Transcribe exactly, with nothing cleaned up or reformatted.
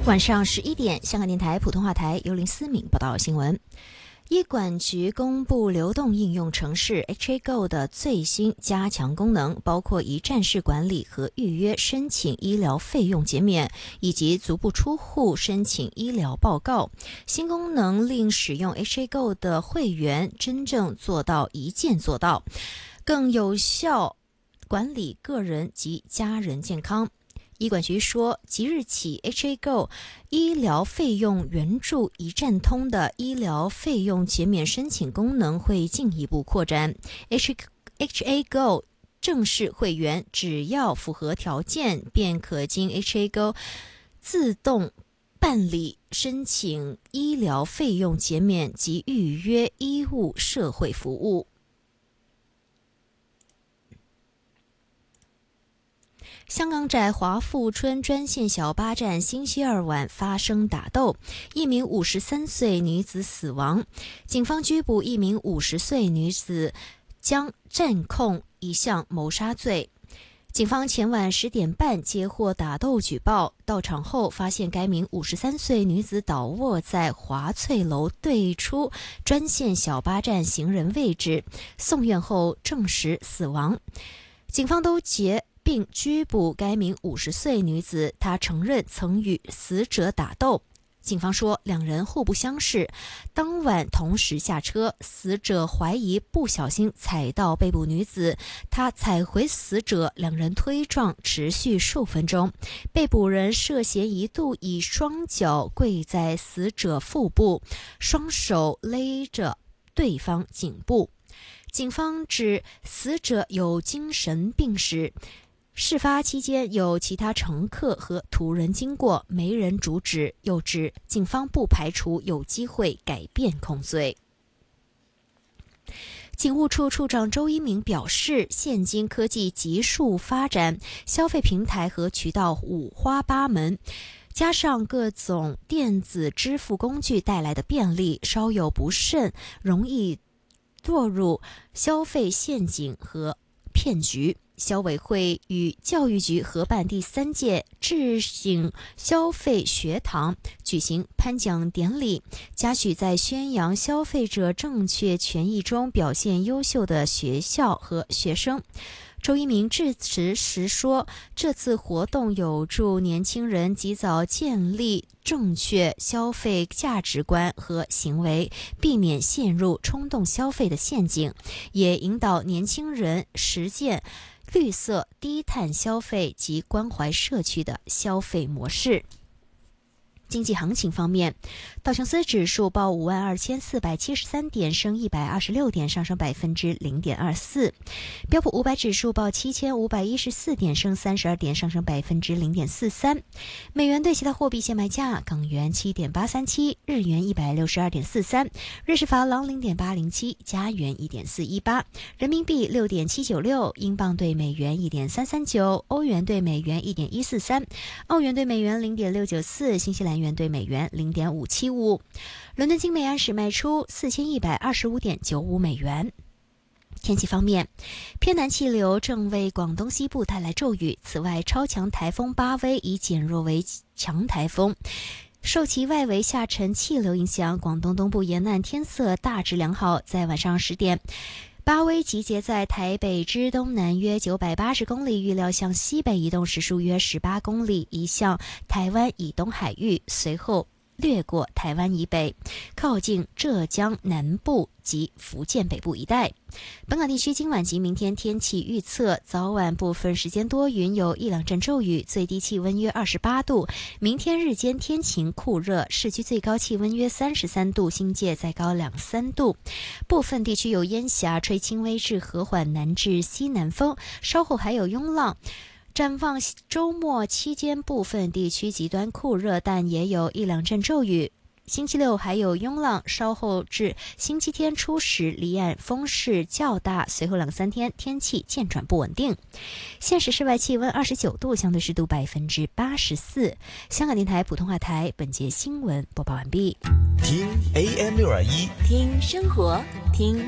晚上十一点，香港电台普通话台由林思敏报道新闻。医管局公布流动应用程式 H A Go 的最新加强功能，包括一站式管理和预约申请医疗费用减免，以及足不出户申请医疗报告。新功能令使用 H A Go 的会员真正做到一键做到，更有效管理个人及家人健康。医管局说，即日起 H A Go 医疗费用援助一站通的医疗费用减免申请功能会进一步扩展。 H A Go 正式会员只要符合条件，便可经 H A Go 自动办理申请医疗费用减免及预约医务社会服务。香港仔华富村专线小巴站星期二晚发生打斗，一名五十三岁女子死亡，警方拘捕一名五十岁女子，将占控一项谋杀罪。警方前晚十点半接获打斗举报，到场后发现该名五十三岁女子倒卧在华翠楼对出专线小巴站行人位置，送院后证实死亡。警方都结并拘捕该名五十岁女子，她承认曾与死者打斗。警方说，两人互不相识，当晚同时下车。死者怀疑不小心踩到被捕女子，他踩回死者，两人推撞持续数分钟。被捕人涉嫌一度以双脚跪在死者腹部，双手勒着对方颈部。警方指死者有精神病史。事发期间有其他乘客和途人经过，没人阻止。又指警方不排除有机会改变控罪。警务处处长周一鸣表示，现今科技急速发展，消费平台和渠道五花八门，加上各种电子支付工具带来的便利，稍有不慎容易落入消费陷阱和骗局。消委会与教育局合办第三届智醒消费学堂举行颁奖典礼，嘉许在宣扬消费者正确权益中表现优秀的学校和学生。周一鸣致辞时说，这次活动有助年轻人及早建立正确消费价值观和行为，避免陷入冲动消费的陷阱，也引导年轻人实践绿色低碳消费及关怀社区的消费模式。经济行情方面，道琼斯指数报五万二千四百七十三点，升一百二十六点，上升百分之零点二四。标普五百指数报七千五百一十四点，升三十二点，上升百分之零点四三。美元对其他货币现卖价：港元七点八三七，日元一百六十二点四三，瑞士法郎零点八零七，加元一点四一八，人民币六点七九六，英镑对美元一点三三九，欧元对美元一点一四三，澳元对美元零点六九四，新西兰元对美元零点五七五。伦敦金每安士卖出四千一百二十五点九五美元。天气方面，偏南气流正为广东西部带来骤雨，此外超强台风巴威已减弱为强台风。受其外围下沉气流影响，广东东部沿岸天色大致良好。在晚上十点，巴威集结在台北之东南约九百八十公里，预料向西北移动，时速约十八公里，移向台湾以东海域，随后掠过台湾以北，靠近浙江南部及福建北部一带。本港地区今晚及明天天气预测：早晚部分时间多云，有一两阵骤雨，最低气温约二十八度。明天日间天晴酷热，市区最高气温约三十三度，新界再高两三度。部分地区有烟霞，吹轻微至和缓南至西南风，稍后还有涌浪。展望周末期间，部分地区极端酷热，但也有一两阵骤雨。星期六还有涌浪，稍后至星期天初时离岸风势较大，随后两三天天气渐转不稳定。现时室外气温二十九度，相对湿度百分之八十四。香港电台普通话台本节新闻播报完毕。 听 A M 六二一， 听生活，听